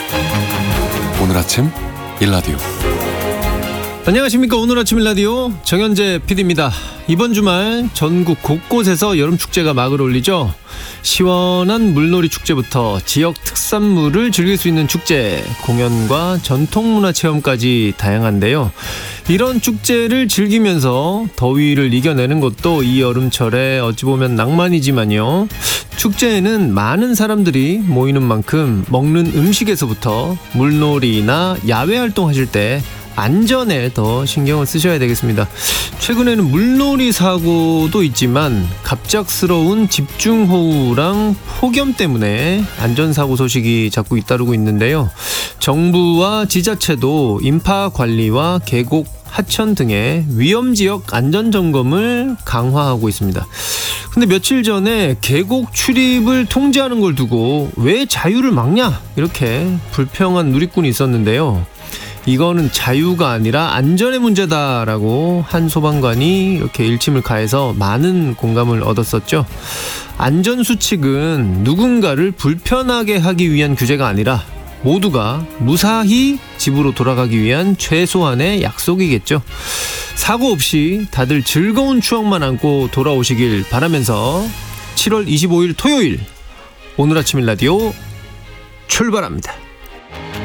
오늘 아침 일라디오. 안녕하십니까. 오늘 아침 일라디오 정현재 PD입니다. 이번 주말 전국 곳곳에서 여름축제가 막을 올리죠. 시원한 물놀이 축제부터 지역 특산물을 즐길 수 있는 축제, 공연과 전통문화체험까지 다양한데요. 이런 축제를 즐기면서 더위를 이겨내는 것도 이 여름철에 어찌 보면 낭만이지만요. 축제에는 많은 사람들이 모이는 만큼 먹는 음식에서부터 물놀이나 야외 활동하실 때 안전에 더 신경을 쓰셔야 되겠습니다. 최근에는 물놀이 사고도 있지만 갑작스러운 집중호우랑 폭염 때문에 안전사고 소식이 자꾸 잇따르고 있는데요. 정부와 지자체도 인파 관리와 계곡, 하천 등의 위험지역 안전점검을 강화하고 있습니다. 근데 며칠 전에 계곡 출입을 통제하는 걸 두고 왜 자유를 막냐? 이렇게 불평한 누리꾼이 있었는데요. 이거는 자유가 아니라 안전의 문제다라고 한 소방관이 이렇게 일침을 가해서 많은 공감을 얻었었죠. 안전수칙은 누군가를 불편하게 하기 위한 규제가 아니라 모두가 무사히 집으로 돌아가기 위한 최소한의 약속이겠죠. 사고 없이 다들 즐거운 추억만 안고 돌아오시길 바라면서 7월 25일 토요일 오늘 아침 일라디오 출발합니다.